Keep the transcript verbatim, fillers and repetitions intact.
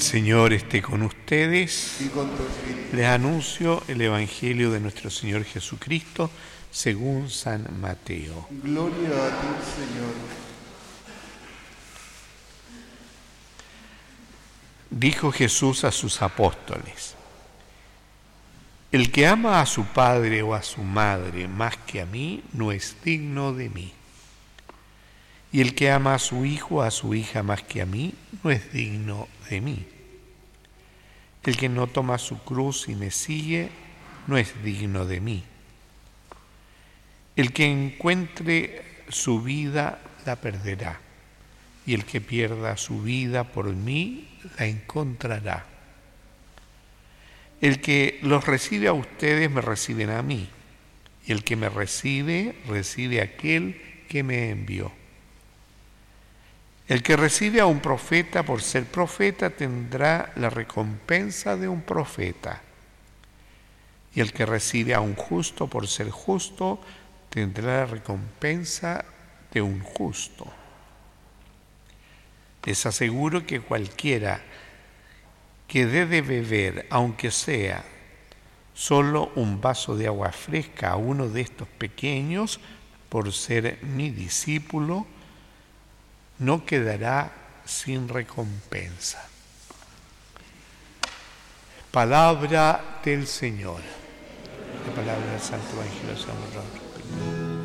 Señor esté con ustedes. Y con tu espíritu. Les anuncio el Evangelio de nuestro Señor Jesucristo según San Mateo. Gloria a ti, Señor. Dijo Jesús a sus apóstoles: el que ama a su padre o a su madre más que a mí no es digno de mí. Y el que ama a su hijo o a su hija más que a mí no es digno de mí. El que no toma su cruz y me sigue no es digno de mí. El que encuentre su vida la perderá, y el que pierda su vida por mí la encontrará. El que los recibe a ustedes me reciben a mí, y el que me recibe recibe a aquel que me envió. El que recibe a un profeta por ser profeta tendrá la recompensa de un profeta, y el que recibe a un justo por ser justo tendrá la recompensa de un justo. Les aseguro que cualquiera que dé de beber, aunque sea solo un vaso de agua fresca a uno de estos pequeños, por ser mi discípulo, no quedará sin recompensa. Palabra del Señor. La palabra del Santo Evangelio de San Juan.